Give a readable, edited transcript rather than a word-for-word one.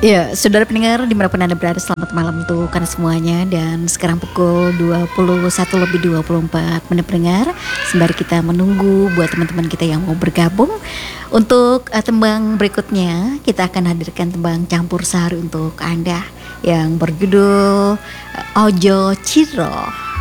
Ya, saudara pendengar dimanapun Anda berada, selamat malam untuk kan semuanya. Dan sekarang pukul 21 lebih 24 menit pendengar. Sembari kita menunggu buat teman-teman kita yang mau bergabung. Untuk tembang berikutnya, kita akan hadirkan tembang campur sari untuk Anda yang berjudul Ojo Ciro.